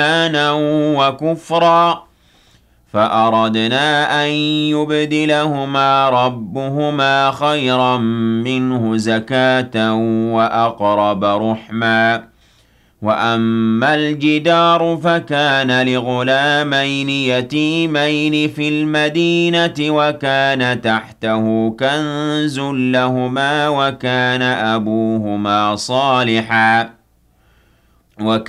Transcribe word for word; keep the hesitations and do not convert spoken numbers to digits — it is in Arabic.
إيمانا وكفرا فأردنا أن يبدلهما ربهما خيرا منه زكاة وأقرب رحما وأما الجدار فكان لغلامين يتيمين في المدينة وكان تحته كنز لهما وكان أبوهما صالحا وكان